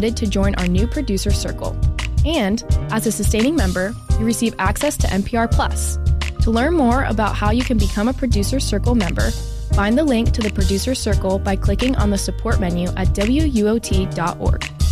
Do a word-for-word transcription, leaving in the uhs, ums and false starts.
added to join our new producer circle. And as a sustaining member, you receive access to N P R Plus. To learn more about how you can become a Producer Circle member, find the link to the Producer Circle by clicking on the support menu at W U O T dot org.